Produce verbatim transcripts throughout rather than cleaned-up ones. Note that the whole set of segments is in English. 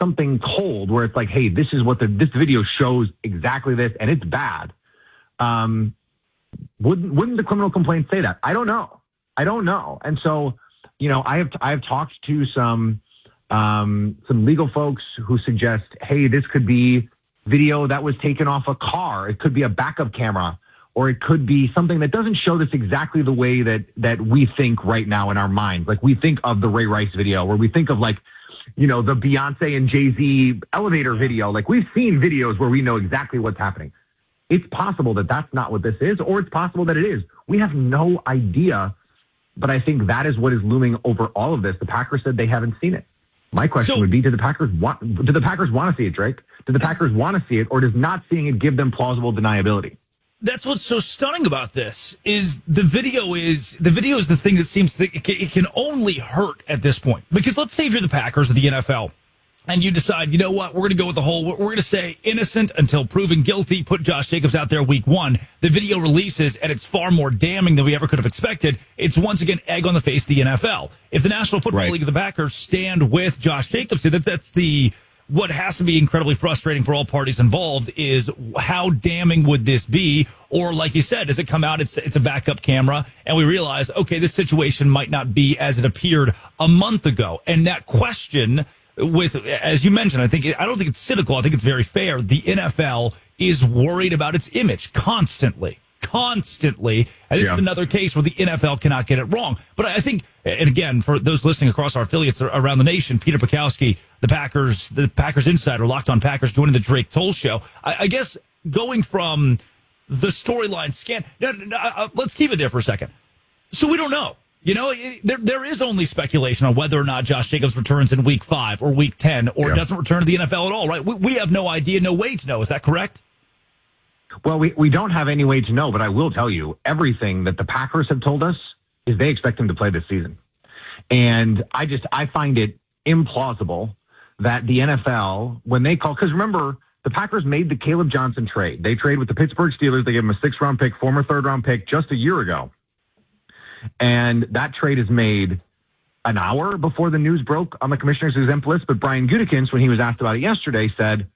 something cold where it's like, hey, this is what the this video shows exactly this, and it's bad. Um, wouldn't wouldn't the criminal complaint say that? I don't know. I don't know. And so, you know, I have I have talked to some um, some legal folks who suggest, hey, this could be video that was taken off a car. It could be a backup camera, or it could be something that doesn't show this exactly the way that that we think right now in our minds. Like we think of the Ray Rice video, where we think of like, you know, the Beyonce and Jay-Z elevator video. Like we've seen videos where we know exactly what's happening. It's possible that that's not what this is, or it's possible that it is. We have no idea, but I think that is what is looming over all of this. The Packers said they haven't seen it. My question so, would be, do the Packers want, do the Packers want to see it, Drake? Do the Packers want to see it, or does not seeing it give them plausible deniability? That's what's so stunning about this is the video is the video is the thing that seems that it can only hurt at this point. Because let's say if you're the Packers or the N F L and you decide, you know what, we're going to go with the whole, we're going to say innocent until proven guilty, put Josh Jacobs out there week one. The video releases and it's far more damning than we ever could have expected. It's once again egg on the face of the N F L. If the National Football right. League of the Packers stand with Josh Jacobs, that that's the what has to be incredibly frustrating for all parties involved is how damning would this be? Or like you said, does it come out, it's it's a backup camera, and we realize, okay, this situation might not be as it appeared a month ago. And that question with, as you mentioned, I think, I don't think it's cynical. I think it's very fair. The N F L is worried about its image constantly. Constantly. And this yeah. is another case where the N F L cannot get it wrong. But I think, and again, for those listening across our affiliates around the nation, Peter Bukowski, the Packers, the Packers insider, Locked On Packers, joining the Drake Toll Show. I, I guess going from the storyline scan, no, no, no, uh, let's keep it there for a second. So we don't know. You know, it, there there is only speculation on whether or not Josh Jacobs returns in week five or week ten or yeah. doesn't return to the N F L at all, right? We, we have no idea, no way to know. Is that correct? Well, we, we don't have any way to know, but I will tell you everything that the Packers have told us is they expect him to play this season. And I just, I find it implausible that the N F L, when they call, because remember, the Packers made the Caleb Johnson trade. They trade with the Pittsburgh Steelers. They gave him a sixth round pick, former third round pick just a year ago. And that trade is made an hour before the news broke on the commissioner's exempt list. But Brian Gutekunst, when he was asked about it yesterday, said,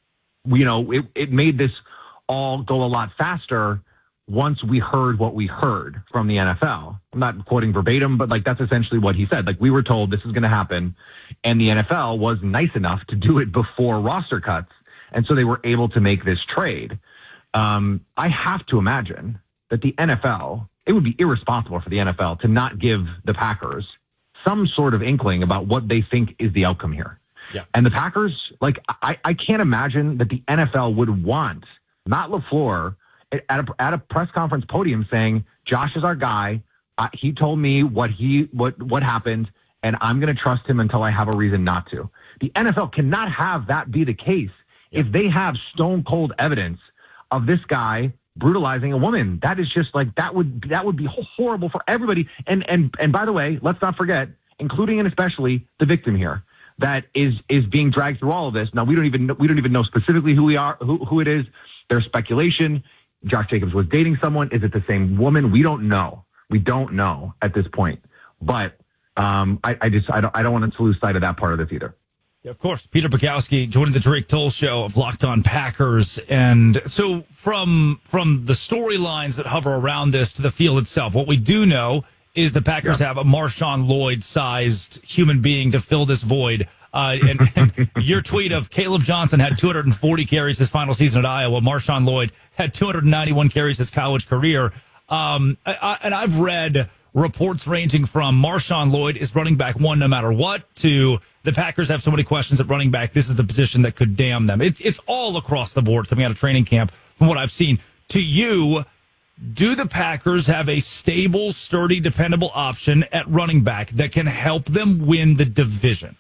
you know, it, it made this all go a lot faster once we heard what we heard from the N F L. I'm not quoting verbatim, but like that's essentially what he said. Like we were told this is going to happen, and the N F L was nice enough to do it before roster cuts, and so they were able to make this trade. Um, I have to imagine that the N F L, it would be irresponsible for the N F L to not give the Packers some sort of inkling about what they think is the outcome here. Yeah. And the Packers, like I, I can't imagine that the N F L would want Matt LaFleur at a, at a press conference podium saying, Josh is our guy. Uh, he told me what he what what happened, and I'm going to trust him until I have a reason not to. The N F L cannot have that be the case if they have stone cold evidence of this guy brutalizing a woman. That is just like that would that would be horrible for everybody. And and and by the way, let's not forget, including and especially the victim here, that is is being dragged through all of this. Now we don't even we don't even know specifically who we are, who who it is. There's speculation. Josh Jacobs was dating someone. Is it the same woman? We don't know. We don't know at this point. But um, I, I just I don't I don't want to lose sight of that part of this either. Yeah, of course, Peter Bukowski joining the Drake Toll Show of Locked On Packers, and so from from the storylines that hover around this to the field itself, what we do know is the Packers yeah. have a Marshawn Lloyd-sized human being to fill this void. Uh, and, and your tweet of Caleb Johnson had two hundred forty carries his final season at Iowa. Marshawn Lloyd had two hundred ninety-one carries his college career. Um, I, I, and I've read reports ranging from Marshawn Lloyd is running back one no matter what to the Packers have so many questions at running back. This is the position that could damn them. It, it's all across the board coming out of training camp from what I've seen. To you, do the Packers have a stable, sturdy, dependable option at running back that can help them win the division?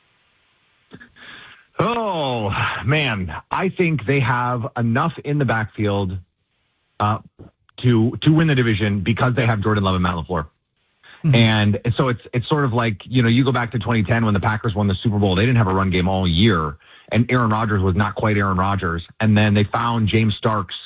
Oh, man. I think they have enough in the backfield uh, to to win the division because they have Jordan Love and Matt LaFleur. Mm-hmm. And so it's it's sort of like, you know, you go back to twenty ten when the Packers won the Super Bowl. They didn't have a run game all year, and Aaron Rodgers was not quite Aaron Rodgers. And then they found James Starks,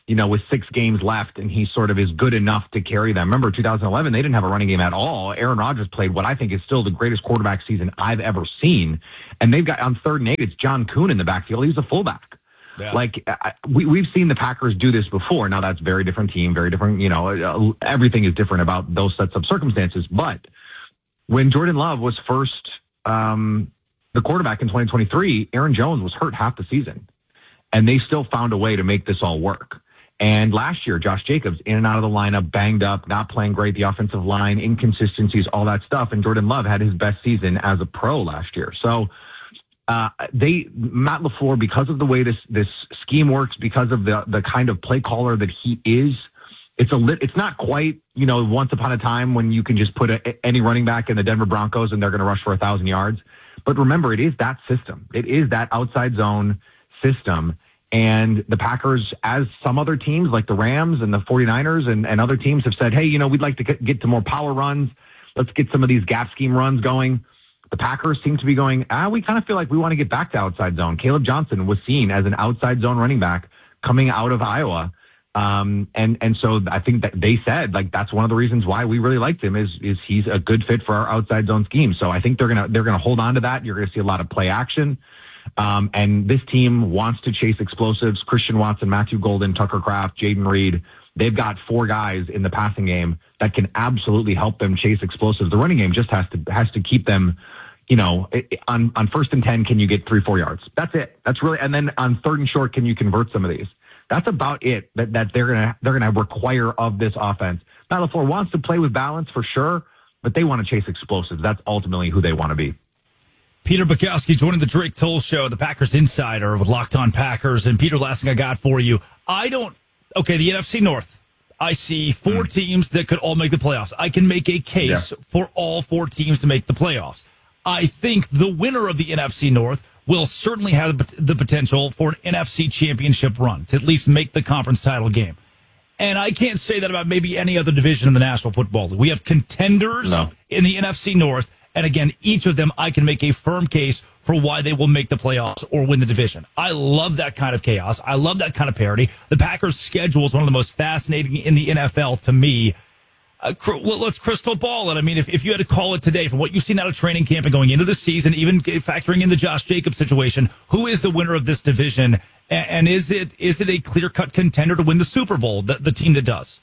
you know, with six games left, and he sort of is good enough to carry them. Remember, two thousand eleven, they didn't have a running game at all. Aaron Rodgers played what I think is still the greatest quarterback season I've ever seen. And they've got, on third and eight, it's John Kuhn in the backfield. He's a fullback. Yeah. Like, I, we, we've seen the Packers do this before. Now, that's a very different team, very different, you know, everything is different about those sets of circumstances. But when Jordan Love was first um, the quarterback in twenty twenty-three, Aaron Jones was hurt half the season. And they still found a way to make this all work. And last year, Josh Jacobs in and out of the lineup, banged up, not playing great, the offensive line, inconsistencies, all that stuff. And Jordan Love had his best season as a pro last year. So uh, they, Matt LaFleur, because of the way this this scheme works, because of the the kind of play caller that he is, it's a lit, it's not quite, you know, once upon a time when you can just put a, any running back in the Denver Broncos and they're going to rush for a thousand yards. But remember, it is that system. It is that outside zone system. And the Packers, as some other teams like the Rams and the 49ers and, and other teams have said, hey, you know, we'd like to get to more power runs. Let's get some of these gap scheme runs going. The Packers seem to be going, ah, we kind of feel like we want to get back to outside zone. Caleb Johnson was seen as an outside zone running back coming out of Iowa. Um, and, and so I think that they said, like, that's one of the reasons why we really liked him is, is he's a good fit for our outside zone scheme. So I think they're going to, they're going to hold on to that. You're going to see a lot of play action. Um, and this team wants to chase explosives. Christian Watson, Matthew Golden, Tucker Kraft, Jaden Reed. They've got four guys in the passing game that can absolutely help them chase explosives. The running game just has to has to keep them, you know, on, on first and ten, can you get three, four yards? That's it. That's really, and then on third and short, can you convert some of these? That's about it that, that they're gonna they're gonna require of this offense. Matt LaFleur wants to play with balance for sure, but they want to chase explosives. That's ultimately who they want to be. Peter Bukowski joining the Drake Toll Show, the Packers Insider with Locked On Packers. And Peter, last thing I got for you, I don't, okay, the N F C North, I see four mm. teams that could all make the playoffs. I can make a case yeah. for all four teams to make the playoffs. I think the winner of the N F C North will certainly have the potential for an N F C championship run, to at least make the conference title game. And I can't say that about maybe any other division in the National Football League. We have contenders no. in the N F C North. And again, each of them, I can make a firm case for why they will make the playoffs or win the division. I love that kind of chaos. I love that kind of parity. The Packers' schedule is one of the most fascinating in the N F L to me. Uh, let's crystal ball it. I mean, if, if you had to call it today, from what you've seen out of training camp and going into the season, even factoring in the Josh Jacobs situation, who is the winner of this division? And, and is it is it a clear-cut contender to win the Super Bowl, the, the team that does?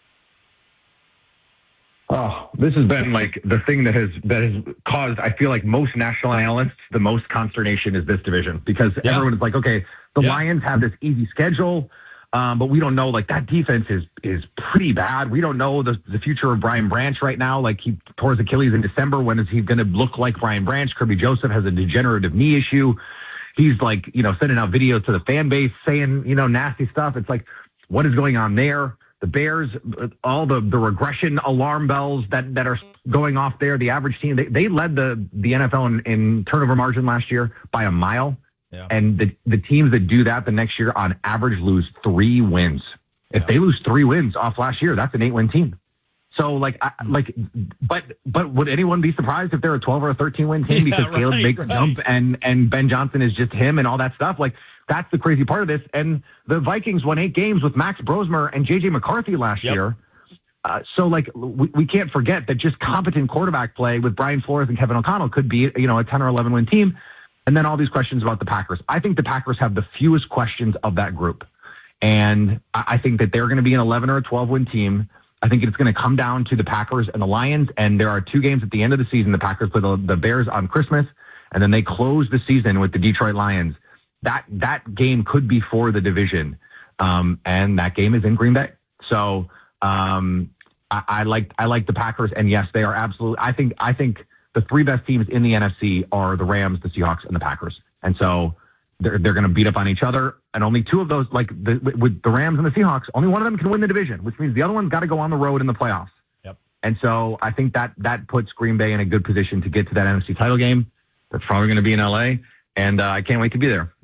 Oh, this has been like the thing that has that has caused, I feel like, most national analysts the most consternation is this division, because yeah. everyone is like, okay, the yeah. Lions have this easy schedule, um, but we don't know, like, that defense is is pretty bad. We don't know the the future of Brian Branch right now. Like, he tore his Achilles in December. When is he going to look like Brian Branch? Kirby Joseph has a degenerative knee issue. He's like, you know, sending out videos to the fan base saying, you know, nasty stuff. It's like, what is going on there? The Bears, all the, the regression alarm bells that, that are going off there. The average team, they, they led the, the N F L in, in turnover margin last year by a mile. Yeah. And the, the teams that do that the next year on average lose three wins. If yeah. they lose three wins off last year, that's an eight-win team. So, like, I, like, but but would anyone be surprised if they're a twelve or a thirteen win team yeah, because right, Caleb makes right. a jump and and Ben Johnson is just him and all that stuff? Like, that's the crazy part of this. And the Vikings won eight games with Max Brosmer and J J McCarthy last yep. year. Uh, so, like, we, we can't forget that just competent quarterback play with Brian Flores and Kevin O'Connell could be, you know, a ten or eleven win team. And then all these questions about the Packers. I think the Packers have the fewest questions of that group. And I, I think that they're going to be an eleven or a twelve win team. I think it's going to come down to the Packers and the Lions. And there are two games at the end of the season. The Packers play the, the Bears on Christmas, and then they close the season with the Detroit Lions. That that game could be for the division, um, and that game is in Green Bay. So um, I, I like I like the Packers, and yes, they are absolutely. I think I think the three best teams in the N F C are the Rams, the Seahawks, and the Packers, and so they're they're going to beat up on each other. And only two of those, like the, with the Rams and the Seahawks, only one of them can win the division, which means the other one's got to go on the road in the playoffs. Yep. And so I think that that puts Green Bay in a good position to get to that N F C title game. That's probably going to be in L A, and uh, I can't wait to be there.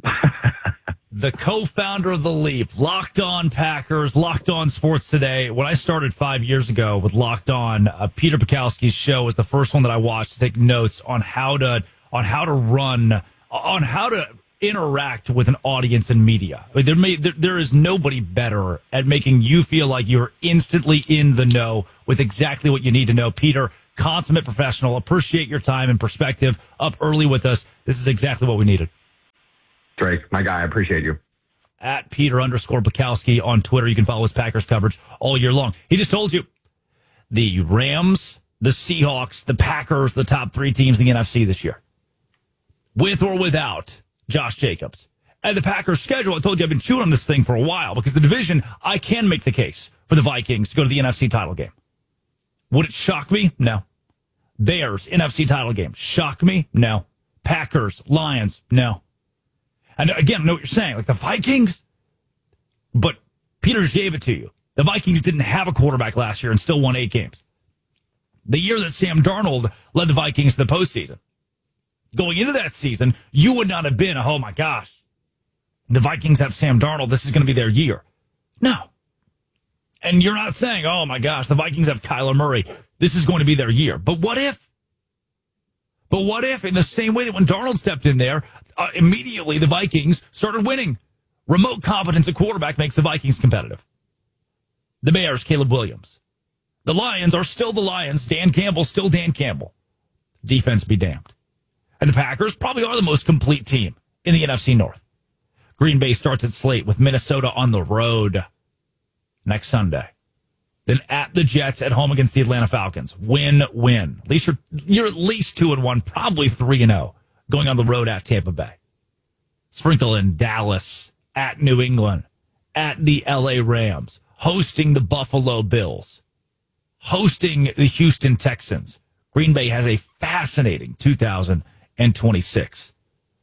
The co-founder of The Leap, Locked On Packers, Locked On Sports Today. When I started five years ago with Locked On, uh, Peter Bukowski's show was the first one that I watched to take notes on how to on how to run, on how to interact with an audience and media. I mean, there, may, there, there is nobody better at making you feel like you're instantly in the know with exactly what you need to know. Peter, consummate professional, appreciate your time and perspective up early with us. This is exactly what we needed. Drake, my guy, I appreciate you. At Peter underscore Bukowski on Twitter. You can follow his Packers coverage all year long. He just told you the Rams, the Seahawks, the Packers, the top three teams in the N F C this year, with or without Josh Jacobs. And the Packers' schedule, I told you I've been chewing on this thing for a while because the division, I can make the case for the Vikings to go to the N F C title game. Would it shock me? No. Bears, N F C title game. Shock me? No. Packers, Lions? No. And again, I know what you're saying, like the Vikings, but Peter just gave it to you. The Vikings didn't have a quarterback last year and still won eight games. The year that Sam Darnold led the Vikings to the postseason. Going into that season, you would not have been, oh my gosh, the Vikings have Sam Darnold, this is going to be their year. No. And you're not saying, oh my gosh, the Vikings have Kyler Murray, this is going to be their year. But what if? But what if, in the same way that when Darnold stepped in there, uh, immediately the Vikings started winning? Remote competence at quarterback makes the Vikings competitive. The Bears, Caleb Williams. The Lions are still the Lions. Dan Campbell, still Dan Campbell. Defense be damned. And the Packers probably are the most complete team in the N F C North. Green Bay starts its slate with Minnesota on the road next Sunday. Then at the Jets, at home against the Atlanta Falcons. Win, win. At least you're, you're at least two and one, probably three and oh, going on the road at Tampa Bay. Sprinkle in Dallas, at New England, at the L A Rams, hosting the Buffalo Bills, hosting the Houston Texans. Green Bay has a fascinating two thousand twenty-six.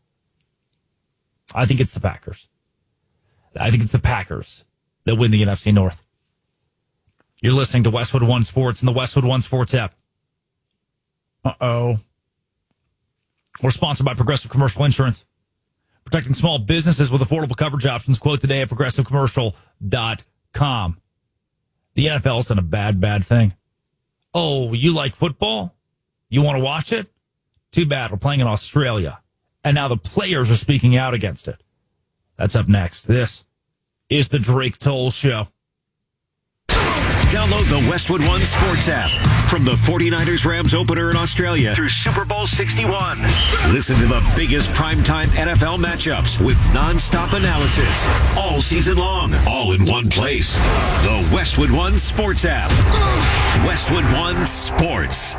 I think it's the Packers. I think it's the Packers that win the N F C North. You're listening to Westwood One Sports and the Westwood One Sports app. Uh-oh. We're sponsored by Progressive Commercial Insurance. Protecting small businesses with affordable coverage options. Quote today at progressive commercial dot com. The N F L's done a bad, bad thing. Oh, you like football? You want to watch it? Too bad. We're playing in Australia. And now the players are speaking out against it. That's up next. This is the Drake Toll Show. Download the Westwood One Sports app. From the forty-niners Rams opener in Australia through Super Bowl sixty-one. Listen to the biggest primetime N F L matchups with nonstop analysis all season long, all in one place. The Westwood One Sports app. Westwood One Sports.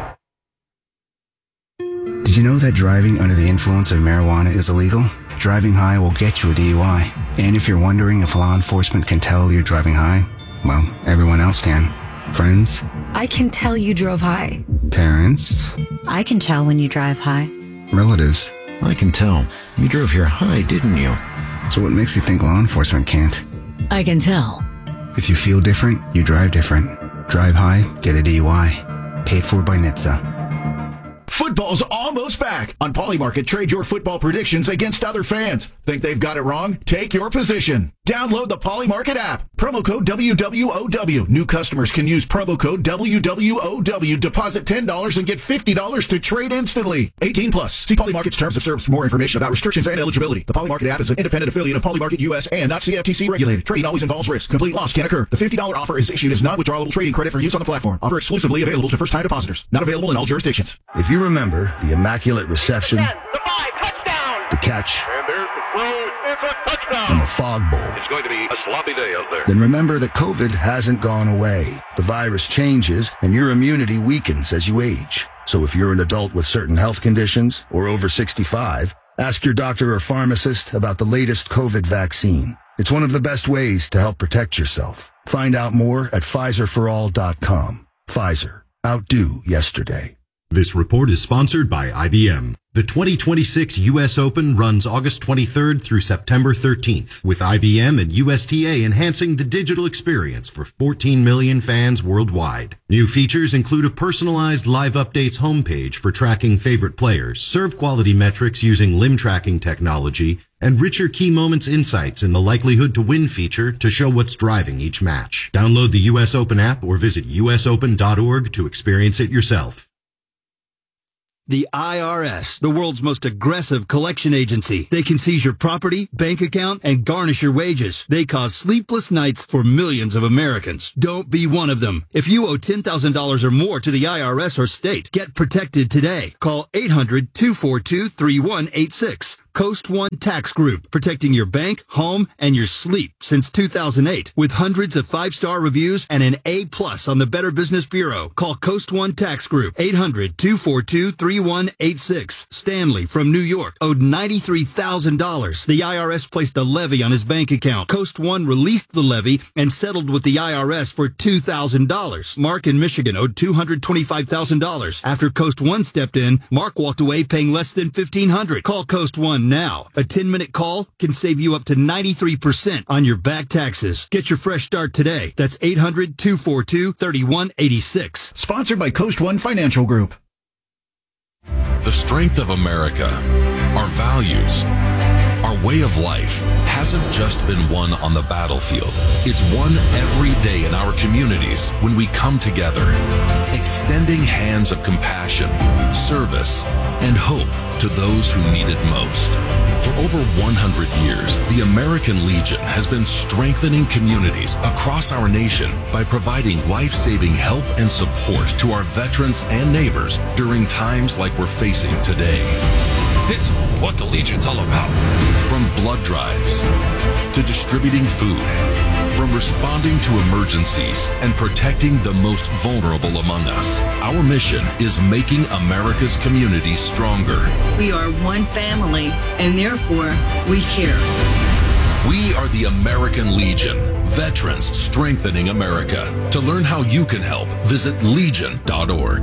Did you know that driving under the influence of marijuana is illegal? Driving high will get you a D U I. And if you're wondering if law enforcement can tell you're driving high, well, everyone else can. Friends? I can tell you drove high. Parents? I can tell when you drive high. Relatives? I can tell. You drove here high, didn't you? So what makes you think law enforcement can't? I can tell. If you feel different, you drive different. Drive high, get a D U I. Paid for by N H T S A. Football's almost back. On Polymarket, trade your football predictions against other fans. Think they've got it wrong? Take your position. Download the Polymarket app. Promo code W W O W. New customers can use promo code W W O W. Deposit ten dollars and get fifty dollars to trade instantly. eighteen plus. See Polymarket's terms of service for more information about restrictions and eligibility. The Polymarket app is an independent affiliate of Polymarket U S and not C F T C regulated. Trading always involves risk. Complete loss can occur. The fifty dollars offer is issued as non-withdrawable trading credit for use on the platform. Offer exclusively available to first-time depositors. Not available in all jurisdictions. If you remember the immaculate reception, ten, the five, touchdown. The catch, and there's the throw. It's a touchdown. And the fog bowl. It's going to be a sloppy day out there. Then remember that COVID hasn't gone away. The virus changes and your immunity weakens as you age. So if you're an adult with certain health conditions or over sixty-five, ask your doctor or pharmacist about the latest COVID vaccine. It's one of the best ways to help protect yourself. Find out more at Pfizer for all dot com. Pfizer. Outdo yesterday. This report is sponsored by I B M. The twenty twenty-six U S Open runs August twenty-third through September thirteenth, with I B M and U S T A enhancing the digital experience for fourteen million fans worldwide. New features include a personalized live updates homepage for tracking favorite players, serve quality metrics using limb tracking technology, and richer key moments insights in the likelihood to win feature to show what's driving each match. Download the U S Open app or visit U S open dot org to experience it yourself. The I R S, the world's most aggressive collection agency. They can seize your property, bank account, and garnish your wages. They cause sleepless nights for millions of Americans. Don't be one of them. If you owe ten thousand dollars or more to the I R S or state, get protected today. Call eight hundred, two four two, three one eight six. Coast One Tax Group, protecting your bank, home, and your sleep since two thousand eight. With hundreds of five-star reviews and an A plus on the Better Business Bureau. Call Coast One Tax Group, eight hundred, two four two, three one eight six. Stanley from New York owed ninety-three thousand dollars. The I R S placed a levy on his bank account. Coast One released the levy and settled with the I R S for two thousand dollars. Mark in Michigan owed two hundred twenty-five thousand dollars. After Coast One stepped in, Mark walked away paying less than fifteen hundred dollars. Call Coast One now. A ten-minute call can save you up to ninety-three percent on your back taxes. Get your fresh start today. That's eight hundred, two four two, three one eight six. Sponsored by Coast One Financial Group. The strength of America, our values, our way of life hasn't just been won on the battlefield. It's won every day in our communities when we come together, extending hands of compassion, service, and hope to those who need it most. For over one hundred years, the American Legion has been strengthening communities across our nation by providing life-saving help and support to our veterans and neighbors during times like we're facing today. It's what the Legion's all about. From blood drives to distributing food, from responding to emergencies and protecting the most vulnerable among us, our mission is making America's communities stronger. We are one family, and therefore we care. We are the American Legion, veterans strengthening America. To learn how you can help, visit legion dot org.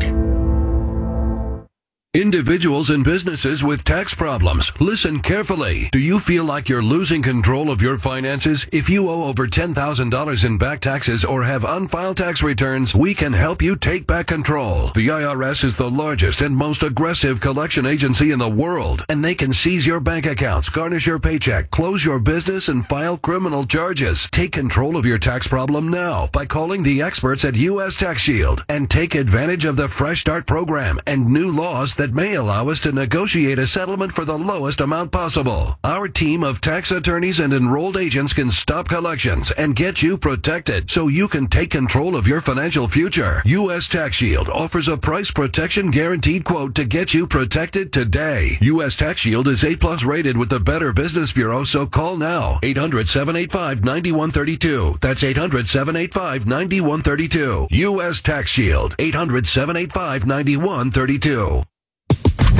Individuals and businesses with tax problems, listen carefully. Do you feel like you're losing control of your finances? If you owe over ten thousand dollars in back taxes or have unfiled tax returns, we can help you take back control. The I R S is the largest and most aggressive collection agency in the world, and they can seize your bank accounts, garnish your paycheck, close your business, and file criminal charges. Take control of your tax problem now by calling the experts at U S Tax Shield and take advantage of the Fresh Start program and new laws that may allow us to negotiate a settlement for the lowest amount possible. Our team of tax attorneys and enrolled agents can stop collections and get you protected so you can take control of your financial future. U S Tax Shield offers a price protection guaranteed quote to get you protected today. U S Tax Shield is A plus rated with the Better Business Bureau, so call now. eight hundred, seven eight five, nine one three two. That's eight hundred, seven eight five, nine one three two. U S Tax Shield. eight hundred, seven eight five, nine one three two.